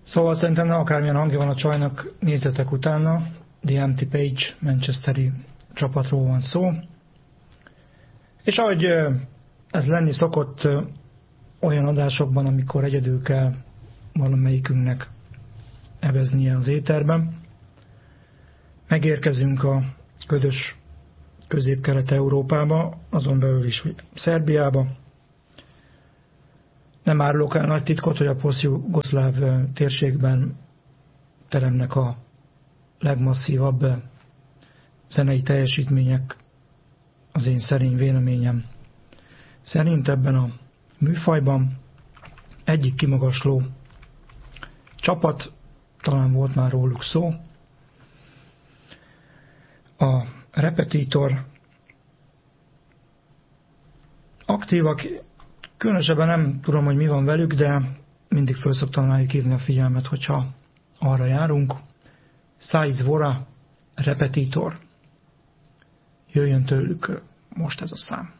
Szóval szerintem akármilyen hangja van a csajnak, nézzetek utána. The Empty Page manchesteri csapatról van szó. És ahogy ez lenni szokott olyan adásokban, amikor egyedül kell valamelyikünknek eveznie az éterben, megérkezünk a ködös Közép-Kelet-Európába, azon belül is Szerbiába. Nem árulok el nagy titkot, hogy a posztjugoszláv térségben teremnek a legmasszívabb zenei teljesítmények, az én szerény véleményem szerint ebben a műfajban. Egyik kimagasló csapat, talán volt már róluk szó, a Repetitor. Aktívak, különösebben nem tudom, hogy mi van velük, de mindig föl szoktam rájuk hívni a figyelmet, hogyha arra járunk. Size Vora, Repetitor. Jöjjön tőlük most ez a szám.